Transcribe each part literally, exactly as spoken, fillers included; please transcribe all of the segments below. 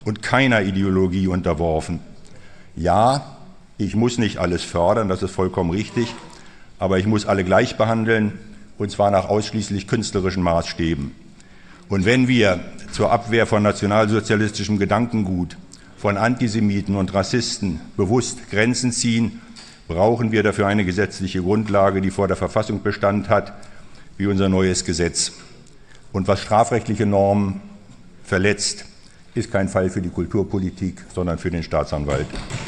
und keiner Ideologie unterworfen. Ja, ich muss nicht alles fördern, das ist vollkommen richtig, aber ich muss alle gleich behandeln, und zwar nach ausschließlich künstlerischen Maßstäben. Und wenn wir zur Abwehr von nationalsozialistischem Gedankengut, von Antisemiten und Rassisten bewusst Grenzen ziehen, brauchen wir dafür eine gesetzliche Grundlage, die vor der Verfassung Bestand hat, wie unser neues Gesetz. Und was strafrechtliche Normen verletzt, ist kein Fall für die Kulturpolitik, sondern für den Staatsanwalt.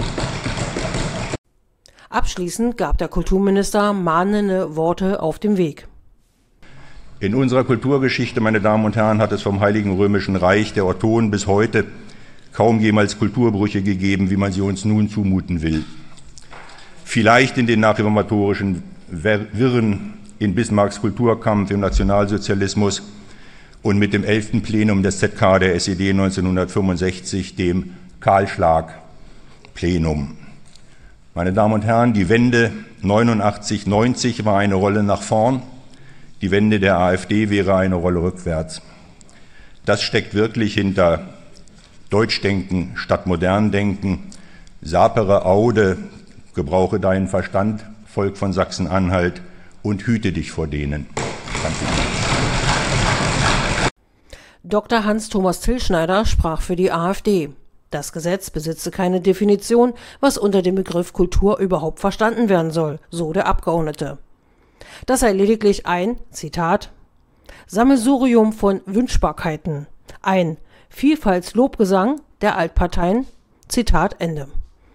Abschließend gab der Kulturminister mahnende Worte auf dem Weg. In unserer Kulturgeschichte, meine Damen und Herren, hat es vom Heiligen Römischen Reich der Ottonen bis heute kaum jemals Kulturbrüche gegeben, wie man sie uns nun zumuten will. Vielleicht in den nachreformatorischen Wirren in Bismarcks Kulturkampf im Nationalsozialismus und mit dem elften Plenum des Z K der S E D neunzehnhundertfünfundsechzig, dem Kahlschlag-Plenum. Meine Damen und Herren, die Wende neunundachtzig neunzig war eine Rolle nach vorn, die Wende der AfD wäre eine Rolle rückwärts. Das steckt wirklich hinter Deutschdenken statt Moderndenken. Sapere aude, gebrauche deinen Verstand, Volk von Sachsen-Anhalt, und hüte dich vor denen. Danke. Doktor Hans-Thomas Tillschneider sprach für die AfD. Das Gesetz besitze keine Definition, was unter dem Begriff Kultur überhaupt verstanden werden soll, so der Abgeordnete. Das sei lediglich ein, Zitat, Sammelsurium von Wünschbarkeiten, ein Vielfaltslobgesang der Altparteien, Zitat Ende.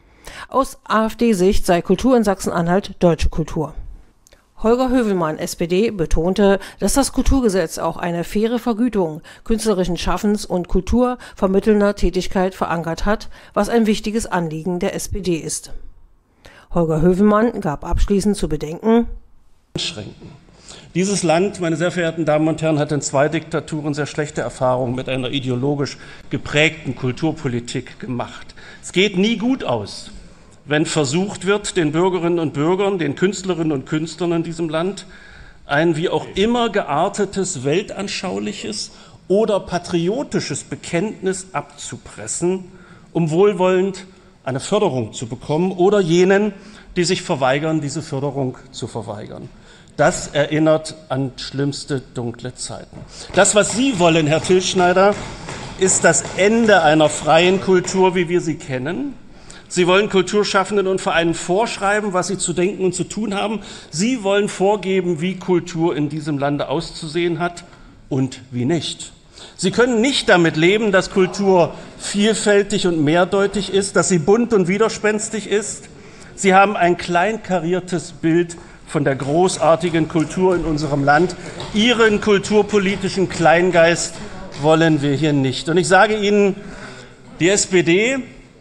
Aus AfD-Sicht sei Kultur in Sachsen-Anhalt deutsche Kultur. Holger Hövelmann, S P D, betonte, dass das Kulturgesetz auch eine faire Vergütung künstlerischen Schaffens und kulturvermittelnder Tätigkeit verankert hat, was ein wichtiges Anliegen der S P D ist. Holger Hövelmann gab abschließend zu bedenken: Einschränken. Dieses Land, meine sehr verehrten Damen und Herren, hat in zwei Diktaturen sehr schlechte Erfahrungen mit einer ideologisch geprägten Kulturpolitik gemacht. Es geht nie gut aus, wenn versucht wird, den Bürgerinnen und Bürgern, den Künstlerinnen und Künstlern in diesem Land ein wie auch immer geartetes, weltanschauliches oder patriotisches Bekenntnis abzupressen, um wohlwollend eine Förderung zu bekommen oder jenen, die sich verweigern, diese Förderung zu verweigern. Das erinnert an schlimmste dunkle Zeiten. Das, was Sie wollen, Herr Tillschneider, ist das Ende einer freien Kultur, wie wir sie kennen. Sie wollen Kulturschaffenden und Vereinen vorschreiben, was sie zu denken und zu tun haben. Sie wollen vorgeben, wie Kultur in diesem Lande auszusehen hat und wie nicht. Sie können nicht damit leben, dass Kultur vielfältig und mehrdeutig ist, dass sie bunt und widerspenstig ist. Sie haben ein kleinkariertes Bild von der großartigen Kultur in unserem Land. Ihren kulturpolitischen Kleingeist wollen wir hier nicht. Und ich sage Ihnen, die S P D,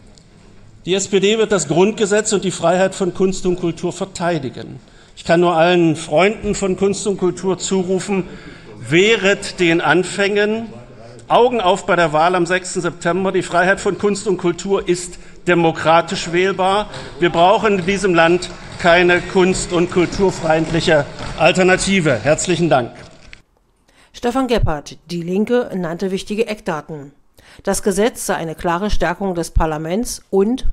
die S P D wird das Grundgesetz und die Freiheit von Kunst und Kultur verteidigen. Ich kann nur allen Freunden von Kunst und Kultur zurufen, wehret den Anfängen, Augen auf bei der Wahl am sechsten September. Die Freiheit von Kunst und Kultur ist demokratisch wählbar. Wir brauchen in diesem Land keine kunst- und kulturfeindliche Alternative. Herzlichen Dank. Stefan Gebhardt, Die Linke, nannte wichtige Eckdaten. Das Gesetz sei eine klare Stärkung des Parlaments und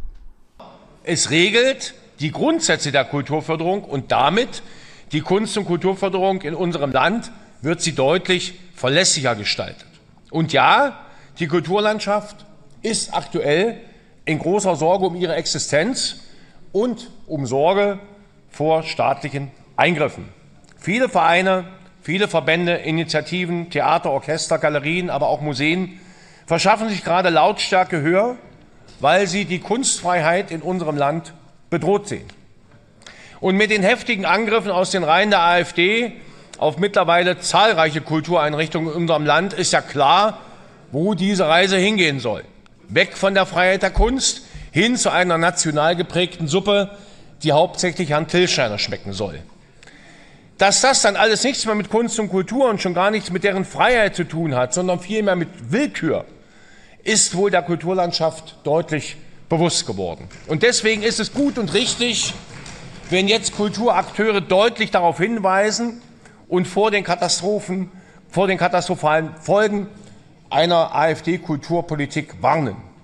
es regelt die Grundsätze der Kulturförderung und damit die Kunst- und Kulturförderung in unserem Land wird sie deutlich verlässlicher gestaltet. Und ja, die Kulturlandschaft ist aktuell in großer Sorge um ihre Existenz und um Sorge vor staatlichen Eingriffen. Viele Vereine, viele Verbände, Initiativen, Theater, Orchester, Galerien, aber auch Museen verschaffen sich gerade Lautstärke höher, weil sie die Kunstfreiheit in unserem Land bedroht sehen. Und mit den heftigen Angriffen aus den Reihen der AfD auf mittlerweile zahlreiche Kultureinrichtungen in unserem Land ist ja klar, wo diese Reise hingehen soll. Weg von der Freiheit der Kunst hin zu einer national geprägten Suppe, die hauptsächlich Herrn Tillschneider schmecken soll. Dass das dann alles nichts mehr mit Kunst und Kultur und schon gar nichts mit deren Freiheit zu tun hat, sondern vielmehr mit Willkür, ist wohl der Kulturlandschaft deutlich bewusst geworden. Und deswegen ist es gut und richtig, wenn jetzt Kulturakteure deutlich darauf hinweisen und vor den Katastrophen, vor den katastrophalen Folgen einer AfD-Kulturpolitik warnen.